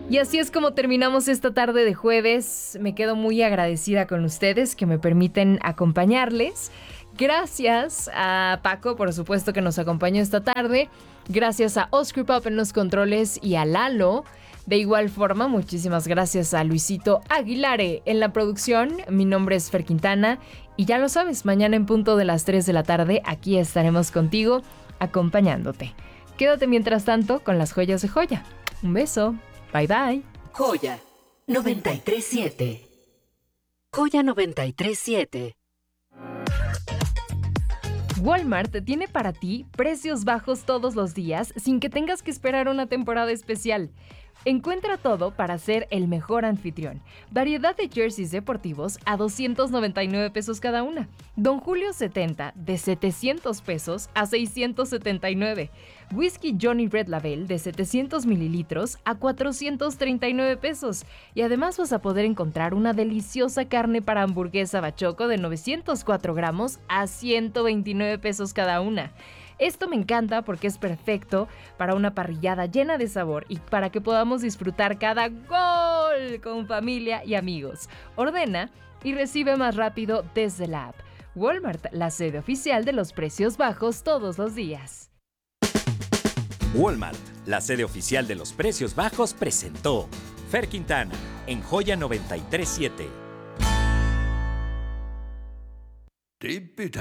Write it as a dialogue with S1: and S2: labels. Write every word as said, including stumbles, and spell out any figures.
S1: Y así es como terminamos esta tarde de jueves. Me quedo muy agradecida con ustedes que me permiten acompañarles. Gracias a Paco, por supuesto, que nos acompañó esta tarde. Gracias a Oscar Pop en los controles y a Lalo. De igual forma, muchísimas gracias a Luisito Aguilare en la producción. Mi nombre es Fer Quintana y ya lo sabes, mañana en punto de las tres de la tarde aquí estaremos contigo acompañándote. Quédate mientras tanto con las joyas de Joya. Un beso. Bye bye.
S2: Joya noventa y tres siete. Joya noventa y tres siete.
S1: Walmart tiene para ti precios bajos todos los días sin que tengas que esperar una temporada especial. Encuentra todo para ser el mejor anfitrión. Variedad de jerseys deportivos a doscientos noventa y nueve pesos cada una. Don Julio setenta de setecientos pesos a seiscientos setenta y nueve. Whisky Johnny Red Label de setecientos mililitros a cuatrocientos treinta y nueve pesos. Y además vas a poder encontrar una deliciosa carne para hamburguesa bachoco de novecientos cuatro gramos a ciento veintinueve pesos cada una. Esto me encanta porque es perfecto para una parrillada llena de sabor y para que podamos disfrutar cada gol con familia y amigos. Ordena y recibe más rápido desde la app. Walmart, la sede oficial de los precios bajos todos los días.
S3: Walmart, la sede oficial de los precios bajos, presentó Fer Quintana en Joya noventa y tres siete.